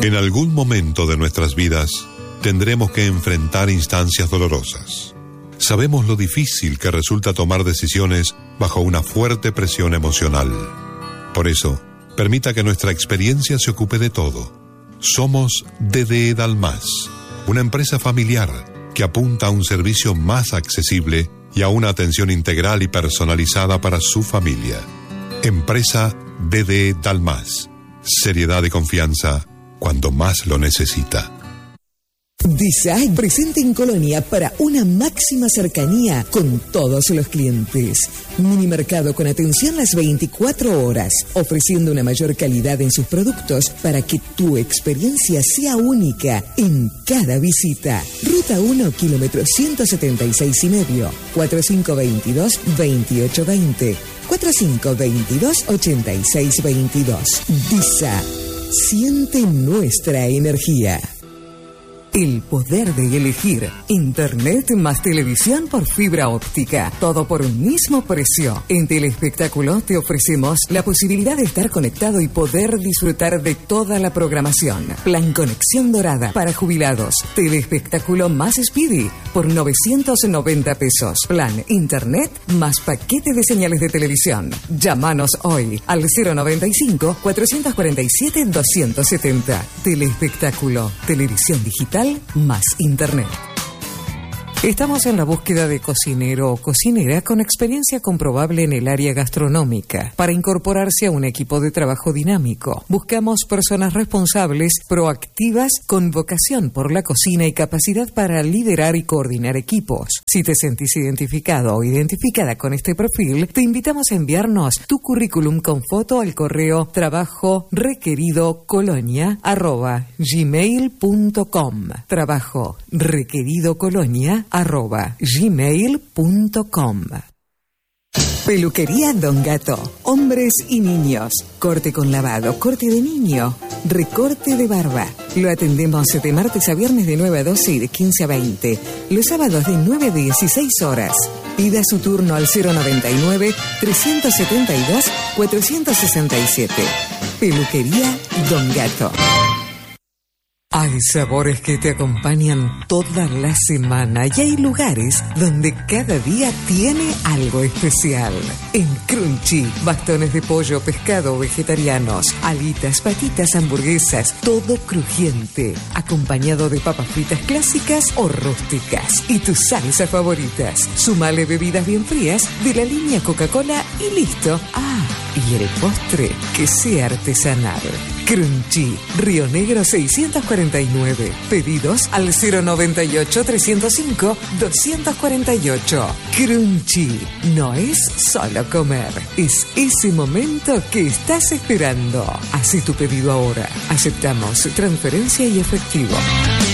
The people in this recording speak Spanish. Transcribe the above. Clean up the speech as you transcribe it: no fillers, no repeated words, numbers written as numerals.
En algún momento de nuestras vidas tendremos que enfrentar instancias dolorosas. Sabemos lo difícil que resulta tomar decisiones bajo una fuerte presión emocional. Por eso, permita que nuestra experiencia se ocupe de todo. Somos DDE Dalmas, una empresa familiar que apunta a un servicio más accesible y a una atención integral y personalizada para su familia. Empresa DDE Dalmas. Seriedad y confianza cuando más lo necesita. Design presente en Colonia para una máxima cercanía con todos los clientes. Minimercado con atención las 24 horas, ofreciendo una mayor calidad en sus productos para que tu experiencia sea única en cada visita. Ruta 1, kilómetro 176,5, 4522-2820, 4522-8622. DISA, siente nuestra energía. El poder de elegir. Internet más televisión por fibra óptica. Todo por un mismo precio. En Telespectáculo te ofrecemos la posibilidad de estar conectado y poder disfrutar de toda la programación. Plan Conexión Dorada para jubilados. Telespectáculo más Speedy por 990 pesos. Plan Internet más paquete de señales de televisión. Llámanos hoy al 095-447-270. Telespectáculo. Televisión digital más Internet. Estamos en la búsqueda de cocinero o cocinera con experiencia comprobable en el área gastronómica para incorporarse a un equipo de trabajo dinámico. Buscamos personas responsables, proactivas, con vocación por la cocina y capacidad para liderar y coordinar equipos. Si te sentís identificado o identificada con este perfil, te invitamos a enviarnos tu currículum con foto al correo trabajorequeridocolonia@gmail.com. trabajorequeridocolonia@gmail.com. Peluquería Don Gato. Hombres y niños. Corte con lavado, corte de niño, recorte de barba. Lo atendemos de martes a viernes de 9 a 12 y de 15 a 20. Los sábados de 9 a 16 horas. Pida su turno al 099-372-467. Peluquería Don Gato. Hay sabores que te acompañan toda la semana y hay lugares donde cada día tiene algo especial. En Crunchy, bastones de pollo, pescado, vegetarianos, alitas, patitas, hamburguesas, todo crujiente, acompañado de papas fritas clásicas o rústicas y tus salsas favoritas. Sumale bebidas bien frías de la línea Coca-Cola y listo. Y el postre que sea artesanal. Crunchy, Río Negro 649. Pedidos al 098-305-248. Crunchy no es solo comer, es ese momento que estás esperando. Haz tu pedido ahora. Aceptamos transferencia y efectivo.